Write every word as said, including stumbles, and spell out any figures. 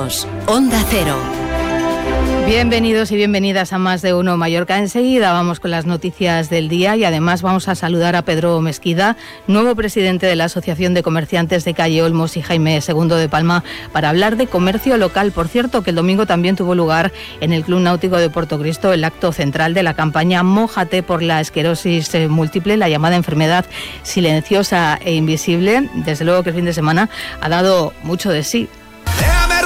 dos, Onda Cero. Bienvenidos y bienvenidas a Más de Uno Mallorca. Enseguida vamos con las noticias del día y además vamos a saludar a Pedro Mesquida, nuevo presidente de la Asociación de Comerciantes de Calle Olmos, y Jaime segundo de Palma, para hablar de comercio local. Por cierto, que el domingo también tuvo lugar en el Club Náutico de Portocristo el acto central de la campaña Mójate por la esclerosis múltiple, la llamada enfermedad silenciosa e invisible. Desde luego que el fin de semana ha dado mucho de sí.